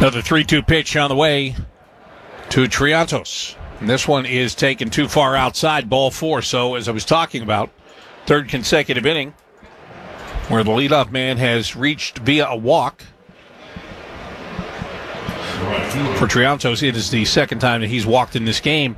Another 3-2 pitch on the way to Triantos. And this one is taken too far outside, ball 4. So, as I was talking about, third consecutive inning where the leadoff man has reached via a walk. For Triantos, it is the second time that he's walked in this game.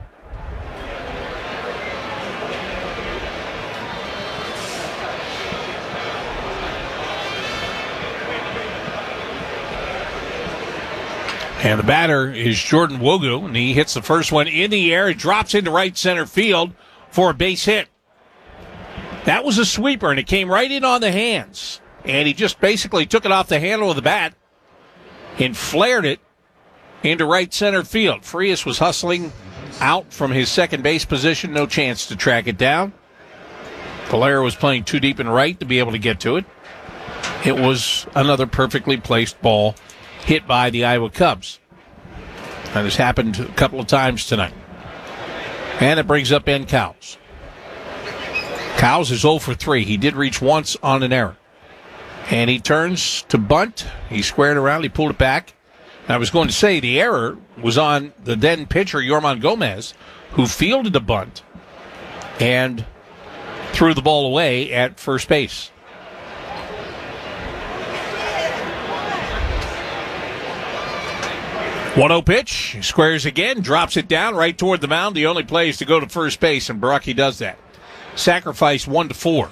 And the batter is Jordan Wogu, and he hits the first one in the air. It drops into right center field for a base hit. That was a sweeper, and it came right in on the hands. And he just basically took it off the handle of the bat and flared it into right center field. Frias was hustling out from his second base position. No chance to track it down. Valera was playing too deep and right to be able to get to it. It was another perfectly placed ball hit by the Iowa Cubs. That has happened a couple of times tonight. And it brings up Ben Cowles. Cowles is 0 for 3. He did reach once on an error. And he turns to bunt. He squared around. He pulled it back. I was going to say the error was on the then pitcher, Yorman Gomez, who fielded a bunt and threw the ball away at first base. One-0 pitch, he squares again, drops it down right toward the mound. The only play is to go to first base, and Baraki does that. Sacrifice 1-4.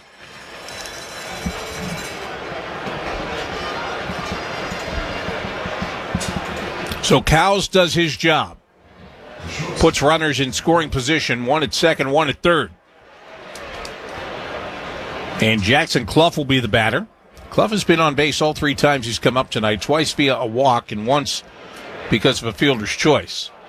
So Cowles does his job. Puts runners in scoring position, one at second, one at third. And Jackson Clough will be the batter. Clough has been on base all 3 times he's come up tonight, twice via a walk and once because of a fielder's choice.